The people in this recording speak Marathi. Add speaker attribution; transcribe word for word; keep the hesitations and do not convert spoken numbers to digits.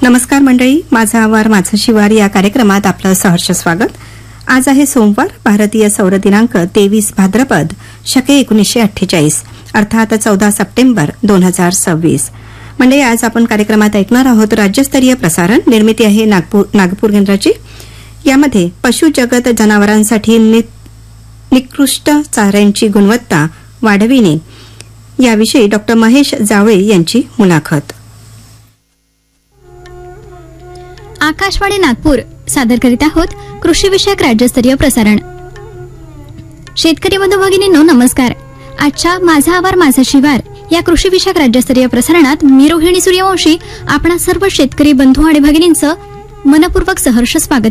Speaker 1: नमस्कार मंडळी, माझा आवार माझं शिवार या कार्यक्रमात आपलं सहर्ष स्वागत. आज आहे सोमवार, भारतीय सौर दिनांक तेवीस भाद्रपद शके एकोणीसशे अठ्ठेचाळीस अर्थात चौदा सप्टेंबर दोन हजार सव्वीस. मंडळी, आज आपण कार्यक्रमात ऐकणार आहोत राज्यस्तरीय प्रसारण. निर्मिती आहे नागपूर नागपूर केंद्राची. यामध्ये पशुजगत जनावरांसाठी निकृष्ट चाऱ्यांची गुणवत्ता वाढविणे याविषयी डॉक्टर महेश जावळे यांची मुलाखत.
Speaker 2: आकाशवाणी नागपूर सादर करीत आहोत कृषी विषयक राज्यस्तरीय प्रसारण. शेतकरी बंधू भगिनींनो नमस्कार. आजच्या माझा आवार माझा शिवार या कृषी विषयक राज्यस्तरीय प्रसारणात मी रोहिणी सूर्यवंशी आपणा सर्व शेतकरी बंधू आणि भगिनींचं मनपूर्वक सहर्ष स्वागत